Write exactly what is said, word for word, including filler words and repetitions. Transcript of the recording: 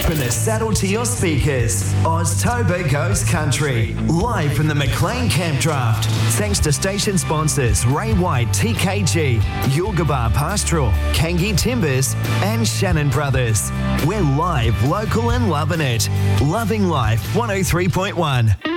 from the saddle to your speakers. Oztober Goes Country, live from the McLean Camp Draft. Thanks to station sponsors Ray White T K G, Yulgabar Pastoral, Kangi Timbers and Shannon Brothers. We're live, local and loving it. Loving Life one oh three point one.